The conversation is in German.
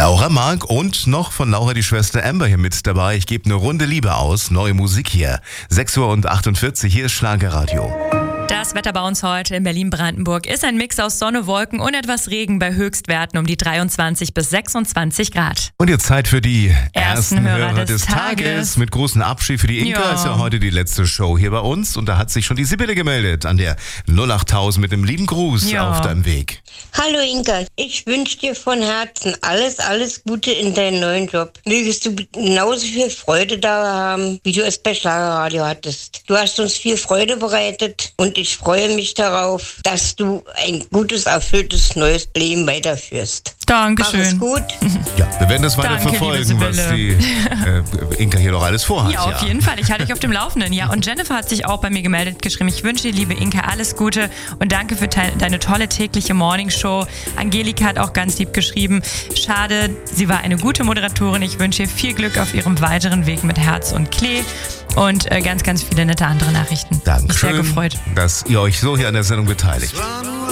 Laura Mark und noch von Laura die Schwester Amber hier mit dabei. Ich gebe eine Runde Liebe aus. Neue Musik hier. 6:48 Uhr, hier ist Schlagerradio. Das Wetter bei uns heute in Berlin-Brandenburg ist ein Mix aus Sonne, Wolken und etwas Regen bei Höchstwerten um die 23 bis 26 Grad. Und jetzt Zeit für die ersten Hörer des Tages. Mit großem Abschied für die Inka. Ja. Ist ja heute die letzte Show hier bei uns. Und da hat sich schon die Sibylle gemeldet an der 08000 mit einem lieben Gruß auf deinem Weg. Hallo Inka, ich wünsche dir von Herzen alles Gute in deinem neuen Job. Mögest du genauso viel Freude da haben, wie du es bei Schlagerradio hattest. Du hast uns viel Freude bereitet und ich freue mich darauf, dass du ein gutes, erfülltes, neues Leben weiterführst. Dankeschön. Mach es gut. Ja, wir werden das weiter Danke, verfolgen, liebe was die Inka hier noch alles vorhat. Ja, auf jeden Fall. Ich halte dich auf dem Laufenden. Ja, und Jennifer hat sich auch bei mir gemeldet, geschrieben, ich wünsche dir, liebe Inka, alles Gute und danke für deine tolle tägliche Morningshow. Angelika hat auch ganz lieb geschrieben, schade, sie war eine gute Moderatorin. Ich wünsche ihr viel Glück auf ihrem weiteren Weg mit Herz und Klee und ganz viele nette andere Nachrichten. Dankeschön, Sehr gefreut. dass ihr euch so hier an der Sendung beteiligt.